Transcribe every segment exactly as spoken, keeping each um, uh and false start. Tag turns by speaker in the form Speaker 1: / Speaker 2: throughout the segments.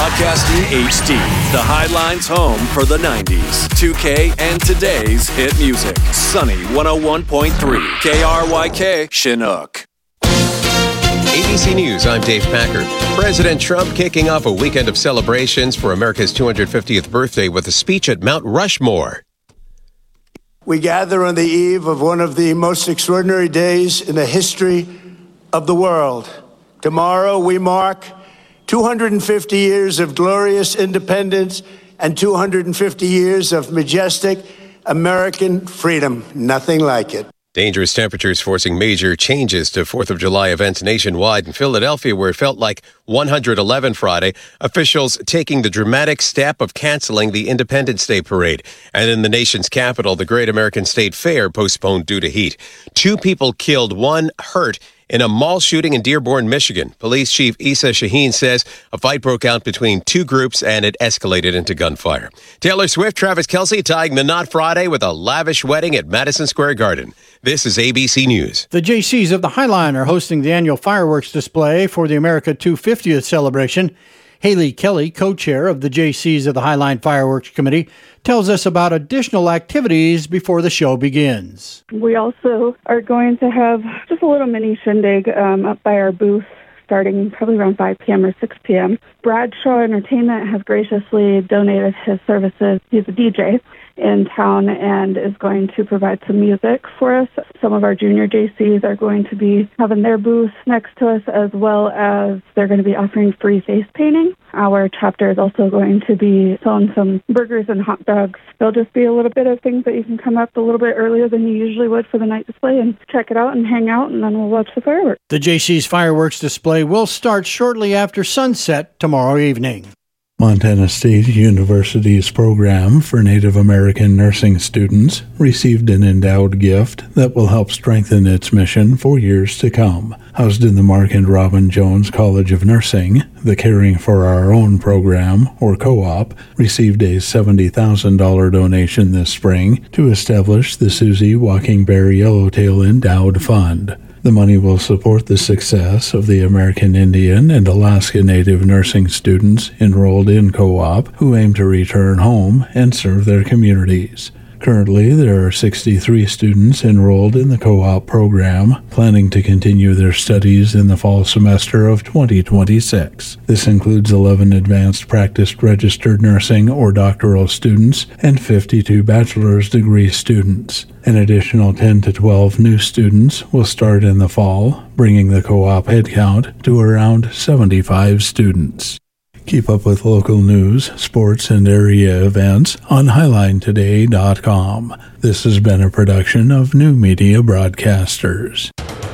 Speaker 1: Broadcasting H D, the Highline's home for the nineties, two K, and today's hit music. Sunny one oh one point three, K R Y K, Chinook.
Speaker 2: A B C News, I'm Dave Packer. President Trump kicking off a weekend of celebrations for America's two hundred fiftieth birthday with a speech at Mount Rushmore.
Speaker 3: We gather on the eve of one of the most extraordinary days in the history of the world. Tomorrow we mark two hundred fifty years of glorious independence and two hundred fifty years of majestic American freedom. Nothing like it.
Speaker 2: Dangerous temperatures forcing major changes to fourth of July events nationwide. In Philadelphia, where it felt like one hundred eleven Friday, officials taking the dramatic step of canceling the Independence Day parade. And in the nation's capital, the Great American State Fair postponed due to heat. Two people killed, one hurt in a mall shooting in Dearborn, Michigan. Police Chief Issa Shaheen says a fight broke out between two groups and it escalated into gunfire. Taylor Swift, Travis Kelce tying the knot Friday with a lavish wedding at Madison Square Garden. This is A B C News.
Speaker 4: The J Cs of the Highline are hosting the annual fireworks display for the America two hundred fiftieth celebration. Haley Kelly, co-chair of the J Cs of the Highline Fireworks Committee, tells us about additional activities before the show begins.
Speaker 5: We also are going to have just a little mini shindig um, up by our booth starting probably around five p.m. or six p.m. Bradshaw Entertainment has graciously donated his services. He's a D J in town and is going to provide some music for us. Some of our junior J Cs are going to be having their booth next to us, as well as they're going to be offering free face painting. Our chapter is also going to be selling some burgers and hot dogs. There'll just be a little bit of things that you can come up a little bit earlier than you usually would for the night display and check it out and hang out, and then we'll watch the fireworks.
Speaker 4: The J C's fireworks display will start shortly after sunset tomorrow evening.
Speaker 6: Montana State University's program for Native American nursing students received an endowed gift that will help strengthen its mission for years to come. Housed in the Mark and Robin Jones College of Nursing, the Caring for Our Own program, or co-op, received a seventy thousand dollars donation this spring to establish the Susie Walking Bear Yellowtail Endowed Fund. The money will support the success of the American Indian and Alaska Native nursing students enrolled in co-op who aim to return home and serve their communities. Currently, there are sixty-three students enrolled in the co-op program, planning to continue their studies in the fall semester of twenty twenty-six. This includes eleven advanced practice registered nursing or doctoral students and fifty-two bachelor's degree students. An additional ten to twelve new students will start in the fall, bringing the co-op headcount to around seventy-five students. Keep up with local news, sports, and area events on highline today dot com. This has been a production of New Media Broadcasters.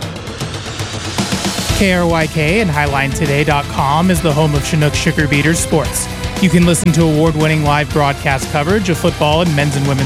Speaker 7: K R Y K and highline today dot com is the home of Chinook Sugar Beaters Sports. You can listen to award-winning live broadcast coverage of football and men's and women's